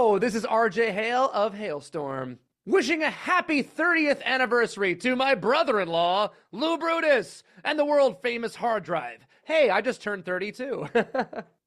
Hello, this is RJ Hale of Hailstorm, wishing a happy 30th anniversary to my brother-in-law, Lou Brutus, and the world-famous hard drive. Hey, I just turned 32.